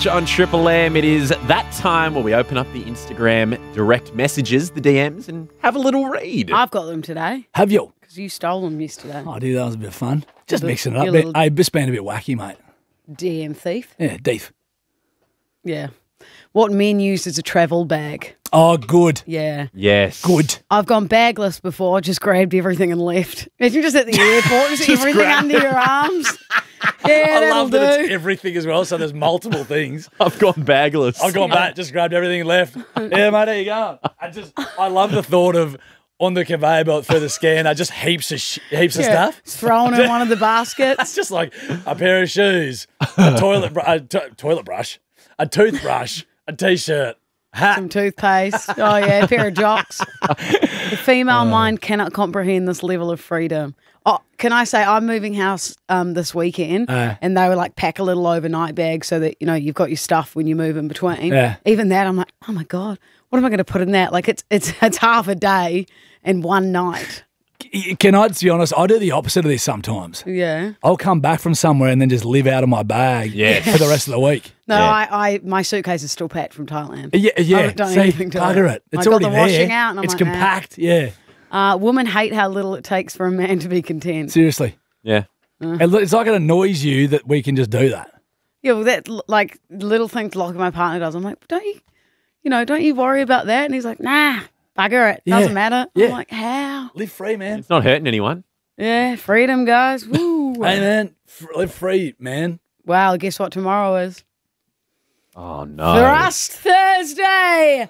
On Triple M, it is that time where we open up the Instagram direct messages, the DMs, and have a little read. I've got them today Have you? because you stole them yesterday. Oh, dude, that was a bit of fun. Just Little- mixing it up. your little- Hey, just being a bit wacky, mate. DM thief. Yeah, deep. Yeah. What men use as a travel bag. Oh, good. Yeah. Yes. Good. I've gone bagless before, just grabbed everything and left. Imagine just at the airport, just everything grab under your arms. Yeah, I that'll love do. that it's everything as well, so there's multiple things. I've gone bagless. I've gone back, just grabbed everything and left. Yeah, mate, there you go. I love the thought of on the conveyor belt for the scan, just heaps of stuff. It's thrown in one of the It's baskets. just like a pair of shoes, a toilet brush, a toothbrush, a t-shirt, hat. Some toothpaste. Oh, yeah, a pair of jocks. The female mind cannot comprehend this level of freedom. Oh, can I say I'm moving house this weekend, and they were like pack a little overnight bag so that you've got your stuff when you move in between. Yeah. Even that, I'm like, oh my god, what am I going to put in that? Like it's half a day and one night. Can I just be honest? I do the opposite of this sometimes. Yeah. I'll come back from somewhere and then just live out of my bag for the rest of the week. No, Yeah. my suitcase is still packed from Thailand. Yeah. I don't See, need anything to bugger it. it. It's I got already the there. washing out and I'm it's like, compact. Yeah. Women hate how little it takes for a man to be content. Seriously. Yeah. It's like it annoys you that we can just do that. Yeah, well, that like little things like my partner does. I'm like, don't you worry about that? And he's like, nah, bugger it. Doesn't matter. Yeah. I'm like, how? Live free, man. It's not hurting anyone. Yeah, freedom, guys. Woo. Hey, man. Live free, man. Wow, guess what tomorrow is? Oh, no. Thrust Thursday.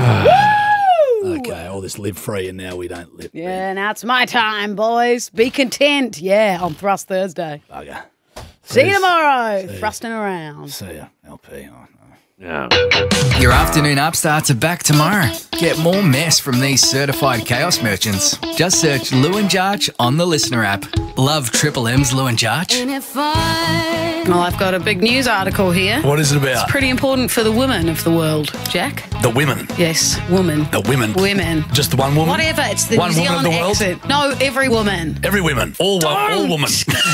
Woo! Okay, all this live free and now we don't live. Yeah, now it's my time, boys. Be content. Yeah, on Thrust Thursday. Bugger. See you tomorrow. Thrusting around. See ya, LP. Oh, no. Yeah. Your afternoon upstarts are back tomorrow. Get more mess from these certified chaos merchants. Just search Lou and Jarch on the Listener app. Love Triple M's Lou and Jarch. Well, I've got a big news article here. What is it about? Pretty important for the women of the world, Jack. The women. Yes, woman. The women. Women. Just the one woman? Whatever, it's the One New woman of Zealand the world? accent. No, every woman. Every women. All women.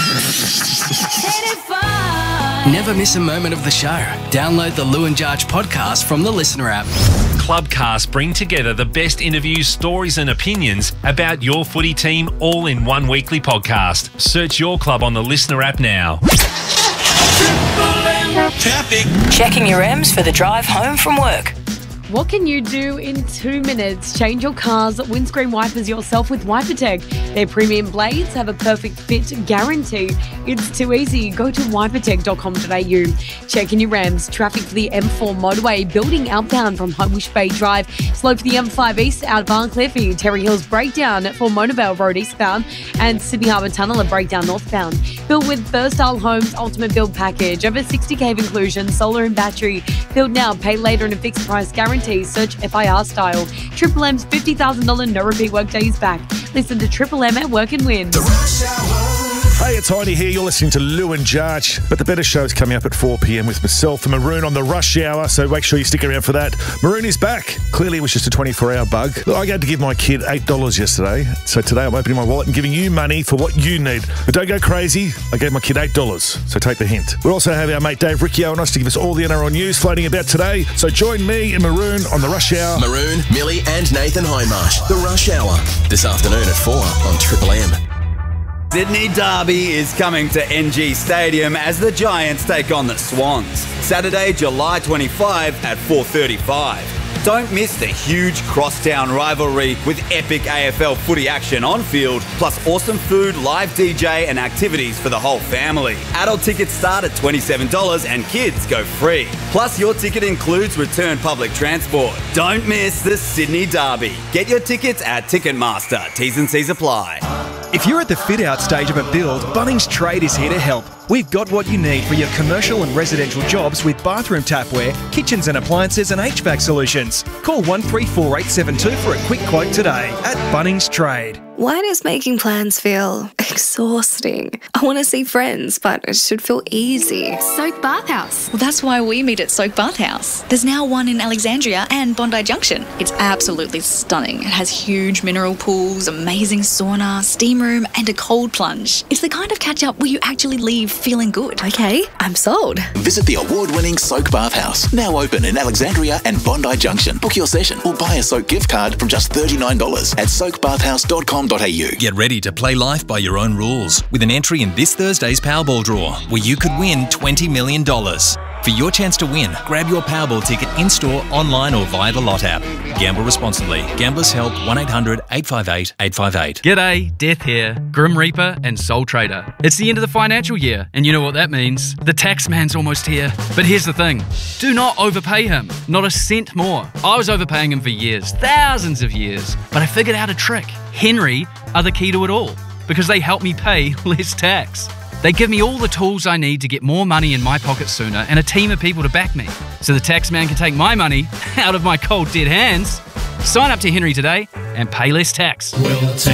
Never miss a moment of the show. Download the Lou and Jarch podcast from the Listener app. Clubcast bring together the best interviews, stories and opinions about your footy team all in one weekly podcast. Search your club on the Listener app now. Traffic. Checking your M's for the drive home from work. What can you do in 2 minutes? Change your car's windscreen wipers yourself with WiperTech. Their premium blades have a perfect fit guarantee. It's too easy. Go to wipertech.com.au. Checking your Rams. Traffic for the M4 motorway. Building outbound from Homewish Bay Drive. Slow for the M5 East out Barncliffe. Terry Hills breakdown for Monavale Road eastbound. And Sydney Harbour Tunnel a breakdown northbound. Built with Versatile Homes Ultimate Build Package. Over 60 cave inclusion. Solar and battery. Build now. Pay later in a fixed price guarantee. Search FIR style. Triple M's $50,000 no repeat workday is back. Listen to Triple M at Work and Win. Hey, it's Heidi here. You're listening to Lou and Jarch. But the better show is coming up at 4 p.m. with myself and Maroon on the rush hour, so make sure you stick around for that. Maroon is back. Clearly, it was just a 24-hour bug. Look, I had to give my kid $8 yesterday, so today I'm opening my wallet and giving you money for what you need. But don't go crazy. I gave my kid $8, so take the hint. We also have our mate Dave Riccio on us to give us all the NRL news floating about today. So join me and Maroon on the rush hour. Maroon, Millie and Nathan Hindmarsh. The Rush Hour. This afternoon at 4 on Triple M. Sydney Derby is coming to NG Stadium as the Giants take on the Swans. Saturday, July 25 at 4:35. Don't miss the huge crosstown rivalry with epic AFL footy action on field, plus awesome food, live DJ and activities for the whole family. Adult tickets start at $27 and kids go free. Plus your ticket includes return public transport. Don't miss the Sydney Derby. Get your tickets at Ticketmaster. T's and C's apply. If you're at the fit-out stage of a build, Bunnings Trade is here to help. We've got what you need for your commercial and residential jobs with bathroom tapware, kitchens and appliances and HVAC solutions. Call 134872 for a quick quote today at Bunnings Trade. Why does making plans feel exhausting? I want to see friends, but it should feel easy. Soak Bathhouse. Well, that's why we meet at Soak Bathhouse. There's now one in Alexandria and Bondi Junction. It's absolutely stunning. It has huge mineral pools, amazing sauna, steam room, and a cold plunge. It's the kind of catch-up where you actually leave feeling good. Okay, I'm sold. Visit the award-winning Soak Bath House, now open in Alexandria and Bondi Junction. Book your session or buy a Soak gift card from just $39 at soakbathhouse.com.au. Get ready to play life by your own rules with an entry in this Thursday's Powerball draw, where you could win $20 million. For your chance to win, grab your Powerball ticket in-store, online or via the Lot app. Gamble responsibly. Gamblers Help 1-800-858-858. G'day, Death here, Grim Reaper and Soul Trader. It's the end of the financial year, and you know what that means. The tax man's almost here. But here's the thing, do not overpay him. Not a cent more. I was overpaying him for years, thousands of years, but I figured out a trick. Henry are the key to it all, because they help me pay less tax. They give me all the tools I need to get more money in my pocket sooner and a team of people to back me, so the tax man can take my money out of my cold dead hands. Sign up to Henry today and pay less tax.